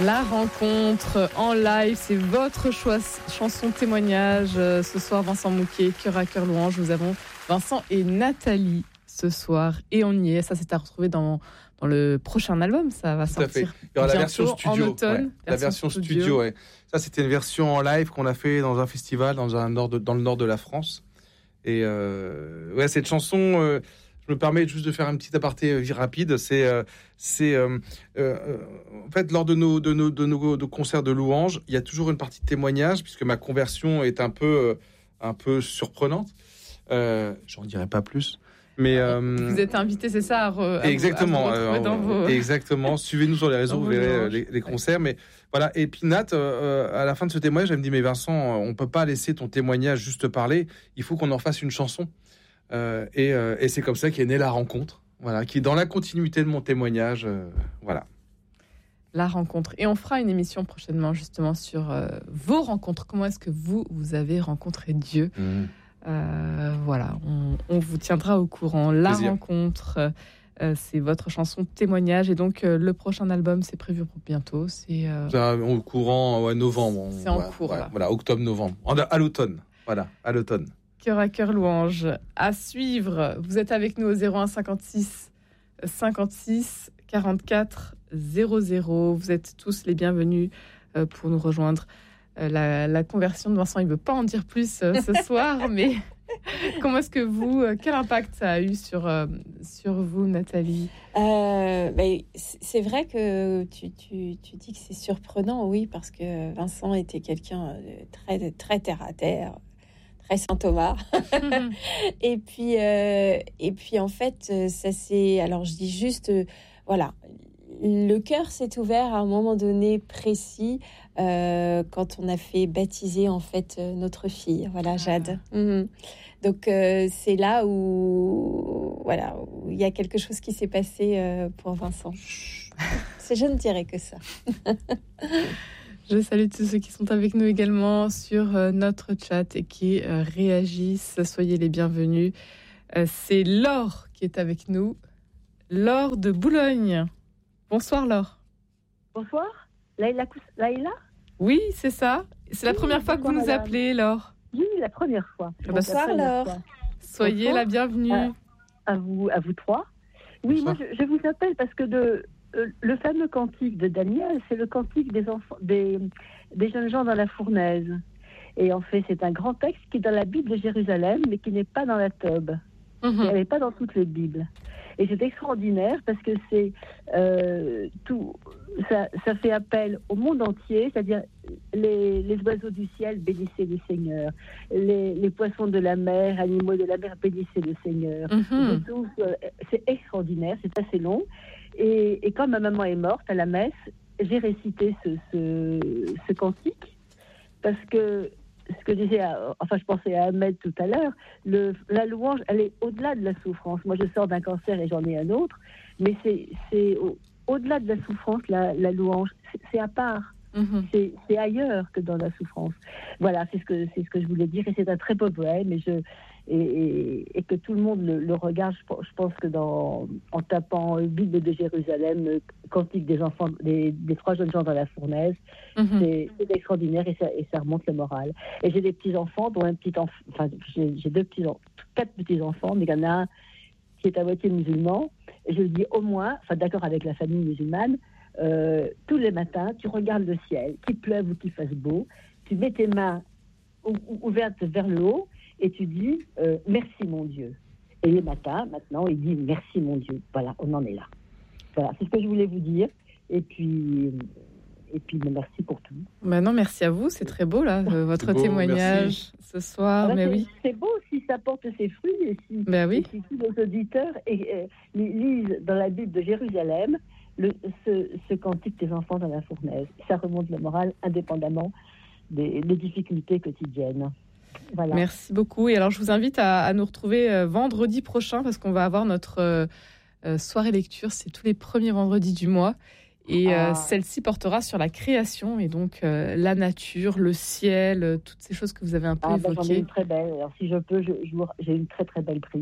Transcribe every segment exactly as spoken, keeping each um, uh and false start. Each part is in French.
La rencontre en live, c'est votre choix, chanson témoignage. Ce soir, Vincent Mouquet, Cœur à Cœur Louange. Nous avons Vincent et Nathalie ce soir. Et on y est. Ça, c'est à retrouver dans, dans le prochain album. Ça va Tout sortir. Il y aura la version studio. En automne. Ouais. La version studio, studio ouais. Ça, c'était une version en live qu'on a fait dans un festival dans, un nord de, dans le nord de la France. Et euh, ouais, cette chanson... Euh, je me permets juste de faire un petit aparté euh, rapide. C'est, euh, c'est euh, euh, en fait lors de nos de nos de nos de concerts de louanges, il y a toujours une partie de témoignage puisque ma conversion est un peu euh, un peu surprenante. Euh, j'en dirai pas plus. Mais euh, vous êtes invité, c'est ça, à, re, à exactement. Vous, à vous euh, dans vos... Exactement. Suivez-nous sur les réseaux, vous verrez euh, les, les concerts. Mais voilà. Et puis Nat, euh, à la fin de ce témoignage, elle me dit mais Vincent, on peut pas laisser ton témoignage juste parler. Il faut qu'on en fasse une chanson. Euh, et, euh, et c'est comme ça qu'est née la rencontre, voilà, qui est dans la continuité de mon témoignage, euh, voilà. La rencontre. Et on fera une émission prochainement justement sur euh, vos rencontres. Comment est-ce que vous, vous avez rencontré Dieu ? mmh. euh, Voilà, on, on vous tiendra au courant. La Plaisir. rencontre, euh, c'est votre chanson témoignage. Et donc, euh, le prochain album, c'est prévu pour bientôt. C'est, euh... c'est au courant, ouais, novembre. C'est en ouais, cours, ouais, là. Voilà, octobre-novembre. À l'automne, voilà, à l'automne. Cœur à Cœur Louange. À suivre, vous êtes avec nous au zéro un cinquante-six cinquante-six quarante-quatre zéro zéro. Vous êtes tous les bienvenus pour nous rejoindre. La, la conversion de Vincent, il ne veut pas en dire plus ce soir, mais comment est-ce que vous, quel impact ça a eu sur, sur vous, Nathalie ? euh, ben, C'est vrai que tu, tu, tu dis que c'est surprenant, oui, parce que Vincent était quelqu'un de très, très terre-à-terre, très Saint Thomas. et puis euh, et puis en fait ça c'est alors je dis juste euh, voilà, le cœur s'est ouvert à un moment donné précis euh, quand on a fait baptiser en fait notre fille, voilà, Jade. Ah. Mmh. Donc euh, c'est là où voilà, où il y a quelque chose qui s'est passé euh, pour Vincent. C'est, je ne dirais que ça. Je salue tous ceux qui sont avec nous également sur euh, notre chat et qui euh, réagissent. Soyez les bienvenus. Euh, c'est Laure qui est avec nous. Laure de Boulogne. Bonsoir Laure. Bonsoir. Laïla, Laïla ? Oui, c'est ça. C'est oui, la première fois que vous nous madame. appelez, Laure. Oui, la première fois. Bonsoir Laure. Fois. Soyez Bonsoir. la bienvenue. À, à, vous, à vous trois. Oui, Bonsoir. moi je, je vous appelle parce que de... le fameux cantique de Daniel, c'est le cantique des, enfants, des, des jeunes gens dans la fournaise. Et en fait, c'est un grand texte qui est dans la Bible de Jérusalem, mais qui n'est pas dans la Tob. Mmh. Elle n'est pas dans toutes les Bibles. Et c'est extraordinaire parce que c'est euh, tout, ça, ça fait appel au monde entier, c'est-à-dire les, les oiseaux du ciel, bénissez le Seigneur. Les, les poissons de la mer, animaux de la mer, bénissez le Seigneur. Mmh. Tout, c'est extraordinaire, c'est assez long. Et, et quand ma maman est morte à la messe, j'ai récité ce, ce, ce cantique parce que ce que disait, enfin je pensais à Ahmed tout à l'heure, le, la louange, elle est au-delà de la souffrance. Moi je sors d'un cancer et j'en ai un autre, mais c'est, c'est au, au-delà de la souffrance, la, la louange, c'est, c'est à part. Mm-hmm. C'est, c'est ailleurs que dans la souffrance. Voilà, c'est ce que, c'est ce que je voulais dire. Et c'est un très beau poème. Et, je, et, et, et que tout le monde le, le regarde. Je, je pense que dans, en tapant Bible de Jérusalem, Cantique des enfants, des, des trois jeunes gens dans la fournaise, mm-hmm. c'est, c'est extraordinaire et ça, et ça remonte le moral. Et j'ai des petits-enfants, dont un petit enfant, enfin, j'ai, j'ai deux petits, quatre petits-enfants, mais il y en a un qui est à moitié musulman. Et je le dis au moins, enfin, d'accord avec la famille musulmane, Euh, tous les matins, tu regardes le ciel, qu'il pleuve ou qu'il fasse beau, tu mets tes mains ou- ou- ouvertes vers le haut et tu dis euh, merci mon Dieu. Et les matins, maintenant, il dit merci mon Dieu. Voilà, on en est là. Voilà, c'est ce que je voulais vous dire. Et puis, et puis merci pour tout. Maintenant, merci à vous, c'est très beau là, euh, votre beau, témoignage merci. ce soir. Ah ben, mais c'est, oui. c'est beau si ça porte ses fruits et si, ben oui. et si tous les auditeurs et, et, lisent dans la Bible de Jérusalem Le, ce, ce cantique des enfants dans la fournaise. Ça remonte le moral indépendamment des, des difficultés quotidiennes. Voilà. Merci beaucoup. Et alors, je vous invite à, à nous retrouver euh, vendredi prochain parce qu'on va avoir notre euh, euh, soirée lecture. C'est tous les premiers vendredis du mois. Et ah. euh, celle-ci portera sur la création et donc euh, la nature, le ciel, euh, toutes ces choses que vous avez un peu ah, évoquées. Ben, j'en ai une très belle. Alors, si je peux, je, je, j'ai une très très belle prière.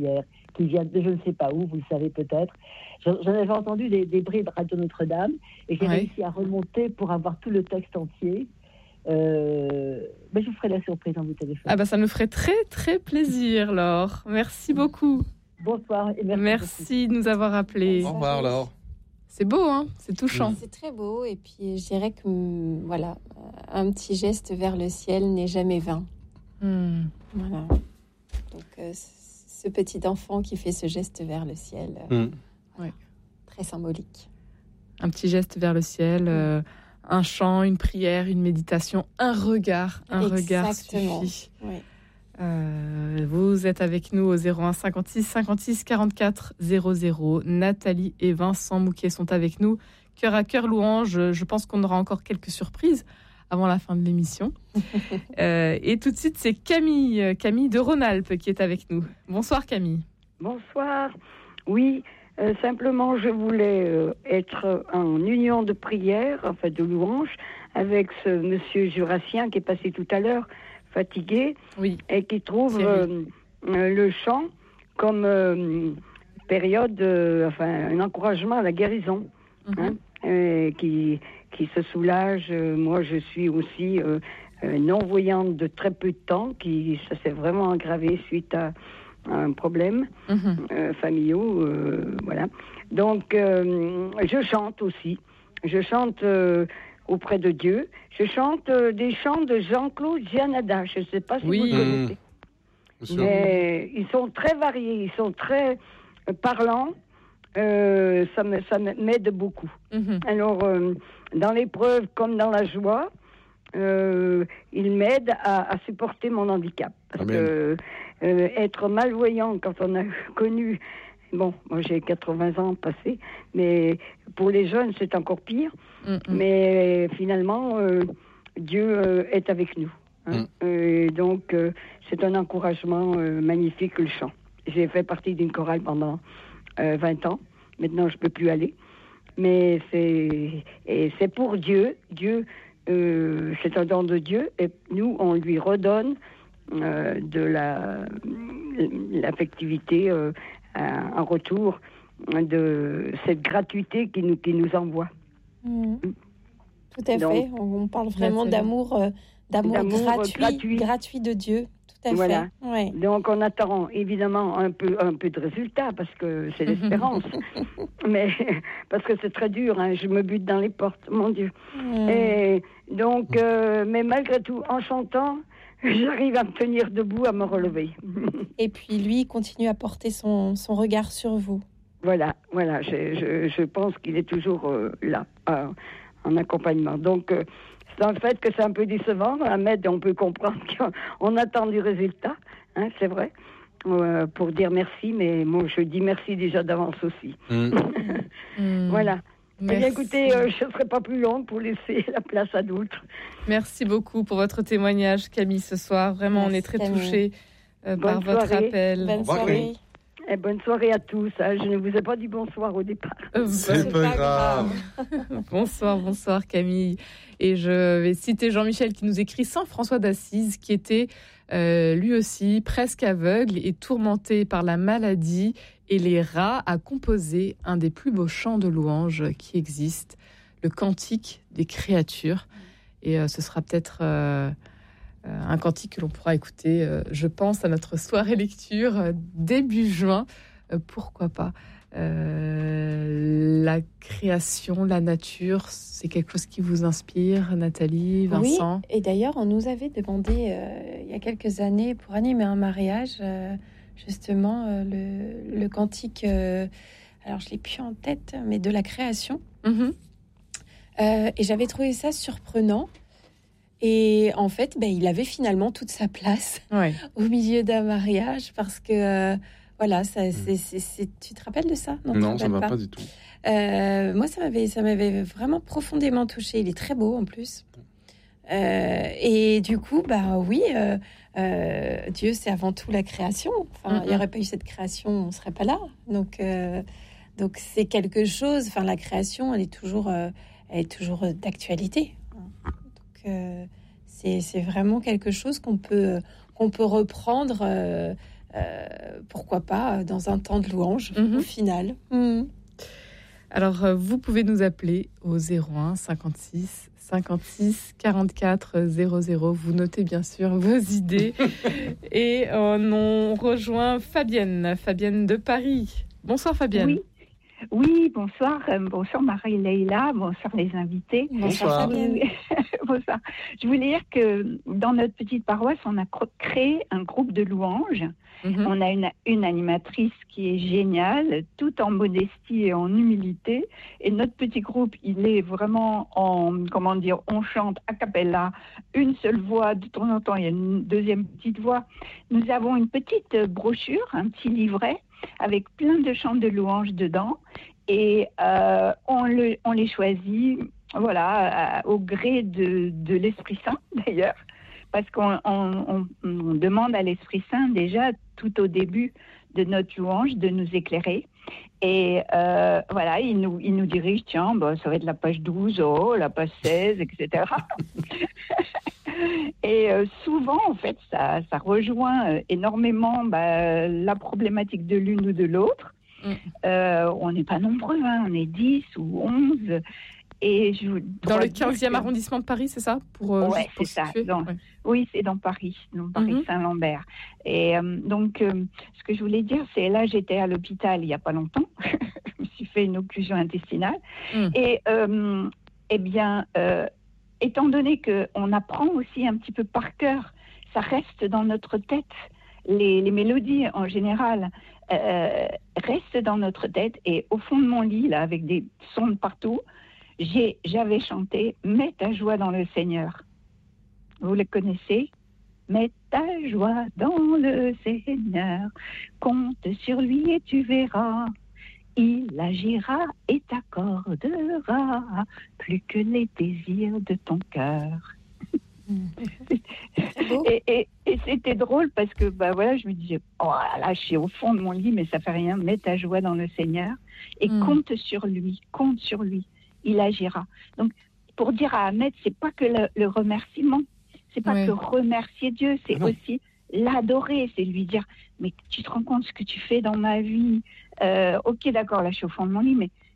qui vient de je ne sais pas où, vous le savez peut-être. J'en, j'en avais entendu des, des bribes de Radio Notre-Dame et j'ai ouais. réussi à remonter pour avoir tout le texte entier. Euh, ben je vous ferai la surprise en vous téléphone. Ah bah ça me ferait très très plaisir, Laure. Merci beaucoup. Bonsoir et merci. Merci de nous avoir appelés. Au revoir, Laure. C'est beau, hein, c'est touchant. C'est très beau et puis je dirais que voilà, un petit geste vers le ciel n'est jamais vain. Mmh. Voilà. Donc euh, ce petit enfant qui fait ce geste vers le ciel, mmh. euh, ouais. très symbolique. Un petit geste vers le ciel. Euh, Un chant, une prière, une méditation, un regard, un Exactement. regard suffit. Oui. Euh, vous êtes avec nous au zéro un cinquante-six cinquante-six quarante-quatre zéro zéro. Nathalie et Vincent Mouquet sont avec nous. Cœur à cœur louange. Je pense qu'on aura encore quelques surprises avant la fin de l'émission. euh, et tout de suite, c'est Camille, Camille de Rhône-Alpes qui est avec nous. Bonsoir Camille. Bonsoir. Oui. Euh, simplement, je voulais euh, être en union de prière, enfin de louange, avec ce monsieur jurassien qui est passé tout à l'heure, fatigué, oui. et qui trouve euh, euh, le chant comme euh, période, euh, enfin un encouragement à la guérison, mm-hmm. hein, et qui, qui se soulage. Euh, moi, je suis aussi euh, non-voyante de très peu de temps, qui ça s'est vraiment aggravé suite à un problème mmh. euh, familiaux, euh, voilà. Donc, euh, je chante aussi. Je chante euh, auprès de Dieu. Je chante euh, des chants de Jean-Claude Gianada. Je ne sais pas si oui. vous le connaissez. Mmh. Mais ils sont très variés, ils sont très euh, parlants. Euh, ça, me, ça m'aide beaucoup. Mmh. Alors, euh, dans l'épreuve comme dans la joie, euh, il m'aide à, à supporter mon handicap. Parce Amen. que euh, être malvoyant quand on a connu, bon, moi j'ai quatre-vingts ans passés, mais pour les jeunes c'est encore pire. Mm-hmm. Mais finalement, euh, Dieu euh, est avec nous. Hein. Mm. Et donc euh, c'est un encouragement euh, magnifique le chant. J'ai fait partie d'une chorale pendant euh, vingt ans. Maintenant je peux plus aller. Mais c'est et c'est pour Dieu. Dieu, euh, c'est un don de Dieu et nous on lui redonne. Euh, de la, l'affectivité euh, en retour de cette gratuité qui nous, qui nous envoie. Mmh. Tout à Donc, fait. On parle vraiment d'amour, euh, d'amour, d'amour gratuit, gratuit. gratuit de Dieu. Tout à voilà. fait. Ouais. Donc on attend évidemment un peu, un peu de résultat parce que c'est l'espérance. Mais parce que c'est très dur, hein, je me bute dans les portes, mon Dieu. Mmh. Et donc, euh, mais malgré tout, en chantant, j'arrive à me tenir debout, à me relever. Et puis lui, il continue à porter son, son regard sur vous. Voilà, voilà. Je, je, je pense qu'il est toujours euh, là, euh, en accompagnement. Donc, euh, c'est un fait que c'est un peu décevant. Ahmed, on peut comprendre qu'on attend du résultat, hein, c'est vrai, euh, pour dire merci. Mais moi, je dis merci déjà d'avance aussi. Mmh. Voilà. Eh bien, écoutez, euh, je ne serai pas plus longue pour laisser la place à d'autres. Merci beaucoup pour votre témoignage, Camille, ce soir. Vraiment, Merci, on est très touchés euh, par votre soirée. appel. Bonne soirée. Et bonne soirée à tous. Hein. Je ne vous ai pas dit bonsoir au départ. Euh, C'est, C'est pas, pas grave. grave. Bonsoir, bonsoir Camille. Et je vais citer Jean-Michel qui nous écrit « Saint François d'Assise, qui était euh, lui aussi presque aveugle et tourmenté par la maladie et les rats, a composé un des plus beaux chants de louange qui existent, le Cantique des créatures. » Et euh, ce sera peut-être euh, un cantique que l'on pourra écouter, euh, je pense, à notre soirée lecture euh, début juin. Euh, pourquoi pas euh, la création, la nature, c'est quelque chose qui vous inspire, Nathalie, Vincent? Oui, et d'ailleurs, on nous avait demandé euh, il y a quelques années pour animer un mariage, euh, justement, euh, le, le cantique, euh, alors je ne l'ai plus en tête, mais de la création. Mm-hmm. Euh, et j'avais trouvé ça surprenant. Et en fait, ben, il avait finalement toute sa place ouais. au milieu d'un mariage parce que, euh, voilà, ça, c'est, c'est, c'est... tu te rappelles de ça? Non, non ça ne va pas, pas du tout. Euh, moi, ça m'avait, ça m'avait vraiment profondément touchée. Il est très beau en plus. Euh, et du coup, bah oui, euh, euh, Dieu, c'est avant tout la création. Enfin, mm-hmm. il n'y aurait pas eu cette création, on ne serait pas là. Donc, euh, donc c'est quelque chose. Enfin, la création, elle est toujours... Euh, elle est toujours d'actualité. Donc, euh, c'est, c'est vraiment quelque chose qu'on peut, qu'on peut reprendre euh, euh, pourquoi pas dans un temps de louange mm-hmm. au final. Mm. Alors, euh, vous pouvez nous appeler au zéro un cinquante-six cinquante-six quarante-quatre zéro zéro. Vous notez bien sûr vos idées. Et on, on rejoint Fabienne, Fabienne de Paris. Bonsoir Fabienne. Oui. Oui, bonsoir, euh, bonsoir Marie-Leila, bonsoir les invités. Bonsoir. Bonsoir. bonsoir. Je voulais dire que dans notre petite paroisse, on a créé un groupe de louanges. Mm-hmm. On a une, une animatrice qui est géniale, tout en modestie et en humilité. Et notre petit groupe, il est vraiment en, comment dire, on chante a cappella, une seule voix, de temps en temps, il y a une deuxième petite voix. Nous avons une petite brochure, un petit livret, avec plein de chants de louanges dedans, et euh, on, le, on les choisit, voilà, au gré de, de l'Esprit Saint d'ailleurs, parce qu'on on, on, on demande à l'Esprit Saint déjà tout au début de notre louange de nous éclairer, et euh, voilà, il nous, il nous dirige, tiens, bah, ça va être la page douze, oh, la page seize, et cetera. Et euh, souvent, en fait, ça, ça rejoint euh, énormément bah, la problématique de l'une ou de l'autre. Mm. Euh, on n'est pas nombreux, hein, on est dix ou onze. Et je dans le quinzième que... arrondissement de Paris, c'est ça pour, euh, ouais, c'est ça. Dans... Ouais. Oui, c'est dans Paris, dans Paris mm-hmm. Saint-Lambert. Et euh, donc, euh, ce que je voulais dire, c'est là, j'étais à l'hôpital il n'y a pas longtemps. Je me suis fait une occlusion intestinale. Mm. Et, euh, eh bien... Euh, étant donné qu'on apprend aussi un petit peu par cœur, ça reste dans notre tête, les, les mélodies en général euh, restent dans notre tête, et au fond de mon lit, là, avec des sons de partout, j'ai, j'avais chanté « Mets ta joie dans le Seigneur ». Vous le connaissez ? « Mets ta joie dans le Seigneur, compte sur lui et tu verras ». Il agira et t'accordera plus que les désirs de ton cœur. et, et, et c'était drôle parce que bah voilà, je me disais, oh là, je suis au fond de mon lit, mais ça fait rien. Mets ta joie dans le Seigneur et mm. compte sur lui, compte sur lui. Il agira. Donc, pour dire à Ahmed, c'est pas que le, le remerciement, c'est pas ouais. que remercier Dieu, c'est ah aussi l'adorer, c'est lui dire, mais tu te rends compte ce que tu fais dans ma vie. Euh, ok, d'accord, là je suis au fond de mon lit, mais